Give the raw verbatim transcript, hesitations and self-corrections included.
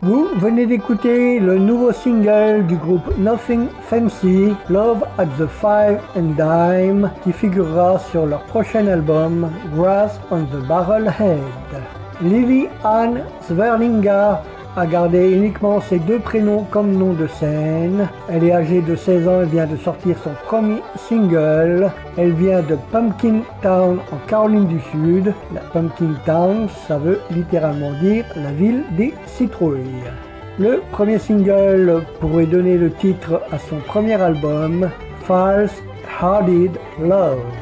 Vous venez d'écouter le nouveau single du groupe Nothing Fancy, Love at the Five and Dime, qui figurera sur leur prochain album, Grass on the Barrelhead. Lily Ann Sverlinga a gardé uniquement ses deux prénoms comme nom de scène. Elle est âgée de seize ans et vient de sortir son premier single. Elle vient de Pumpkin Town en Caroline du Sud. La Pumpkin Town, ça veut littéralement dire la ville des citrouilles. Le premier single pourrait donner le titre à son premier album, False Hearted Love.